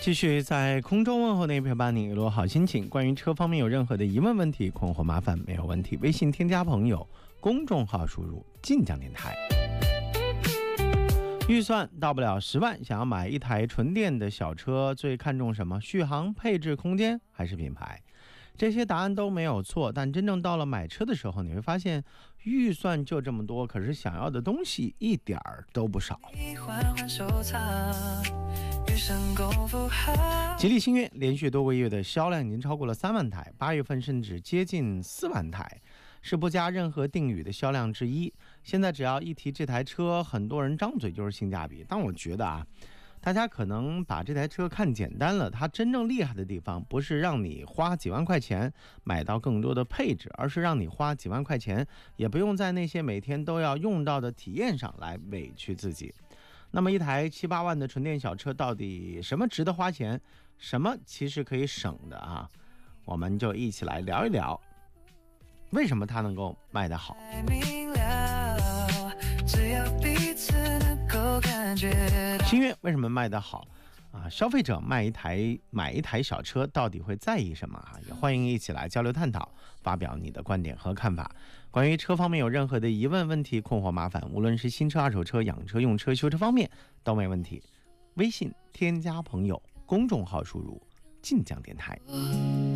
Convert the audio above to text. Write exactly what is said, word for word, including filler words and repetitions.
继续在空中问候那陪伴你一路好心情。关于车方面有任何的疑问、问题、困惑、麻烦，没有问题，微信添加朋友，公众号输入晋江电台。预算到不了十万，想要买一台纯电的小车，最看重什么？续航、配置、空间还是品牌？这些答案都没有错，但真正到了买车的时候，你会发现预算就这么多，可是想要的东西一点儿都不少。吉利星越连续多个月的销量已经超过了三万台，八月份甚至接近四万台，是不加任何定语的销量之一。现在只要一提这台车，很多人张嘴就是性价比，但我觉得啊，大家可能把这台车看简单了，它真正厉害的地方不是让你花几万块钱买到更多的配置，而是让你花几万块钱也不用在那些每天都要用到的体验上来委屈自己。那么一台七八万的纯电小车到底什么值得花钱，什么其实可以省的啊？我们就一起来聊一聊为什么它能够卖得好。星越为什么卖得好啊？消费者卖一台买一台小车到底会在意什么啊？也欢迎一起来交流探讨，发表你的观点和看法。关于车方面有任何的疑问、问题、困惑、麻烦，无论是新车、二手车、养车、用车、修车方面都没问题。微信添加朋友，公众号输入晋江电台。